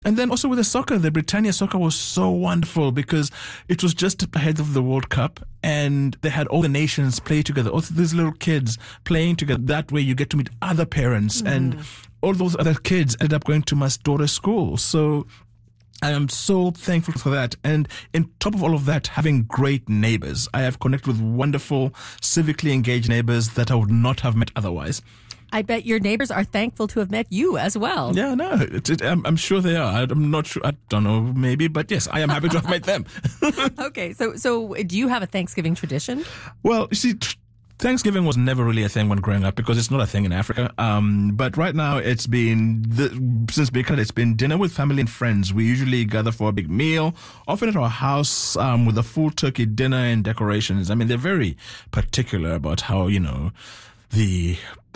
And then also with the soccer, the Britannia soccer was so wonderful because it was just ahead of the World Cup and they had all the nations play together, all these little kids playing together. That way you get to meet other parents and all those other kids ended up going to my daughter's school. So I am so thankful for that. And on top of all of that, having great neighbors. I have connected with wonderful, civically engaged neighbors that I would not have met otherwise. I bet your neighbors are thankful to have met you as well. Yeah, no, I'm sure they are. I'm not sure. I don't know, maybe, but yes, I am happy to have met them. Okay, so do you have a Thanksgiving tradition? Well, you see, Thanksgiving was never really a thing when growing up because it's not a thing in Africa. But right now it's been, since because it's been dinner with family and friends. We usually gather for a big meal, often at our house, with a full turkey dinner and decorations. I mean, they're very particular about how, the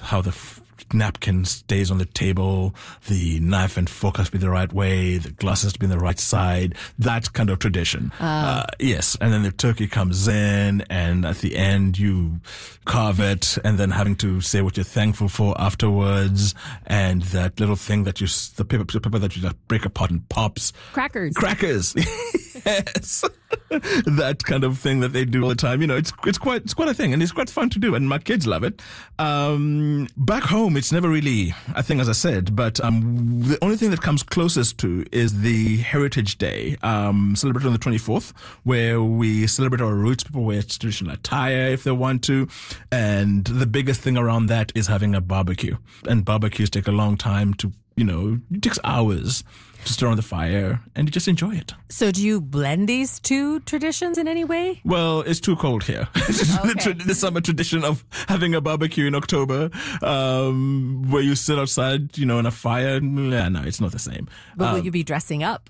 napkin stays on the table, the knife and fork has to be the right way, the glass has to be on the right side, that kind of tradition. Yes, and then the turkey comes in, and at the end you carve it, and then having to say what you're thankful for afterwards, and that little thing that the paper that you just break apart and pops. Crackers. Yes. That kind of thing that they do all the time. It's quite a thing, and it's quite fun to do, and my kids love it. Back home, it's never really a thing, as I said, but the only thing that comes closest to is the Heritage Day, celebrated on the 24th, where we celebrate our roots. People wear traditional attire if they want to, and the biggest thing around that is having a barbecue. And barbecues take a long time to, it takes hours to stir on the fire, and you just enjoy it. So do you blend these two traditions in any way? Well, it's too cold here. Okay. The summer tradition of having a barbecue in October, where you sit outside, in a fire. No, it's not the same. But will you be dressing up?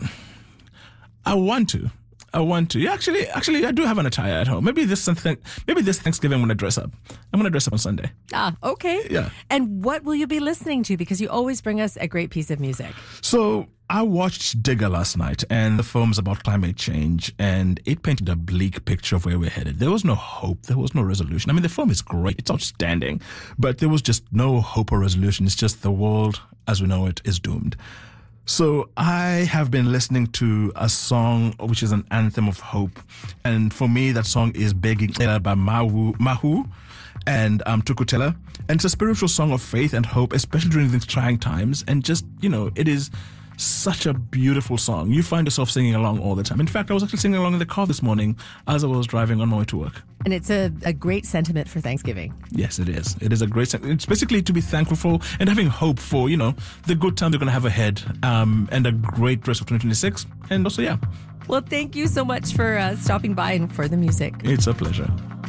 I want to. Yeah, actually, I do have an attire at home. Maybe this Thanksgiving I'm going to dress up. I'm going to dress up on Sunday. Ah, okay. Yeah. And what will you be listening to? Because you always bring us a great piece of music. So I watched Digger last night, and the film's about climate change, and it painted a bleak picture of where we're headed. There was no hope. There was no resolution. I mean, the film is great. It's outstanding. But there was just no hope or resolution. It's just the world, as we know it, is doomed. So I have been listening to a song which is an anthem of hope. And for me, that song is Begging by Mahu and Tukutela. And it's a spiritual song of faith and hope, especially during these trying times. And just, it is such a beautiful song. You find yourself singing along all the time. In fact, I was actually singing along in the car this morning as I was driving on my way to work. And it's a great sentiment for Thanksgiving. Yes, it is. It is a great sentiment. It's basically to be thankful for and having hope for, the good time they're going to have ahead, and a great rest of 2026. And also, yeah. Well, thank you so much for stopping by and for the music. It's a pleasure.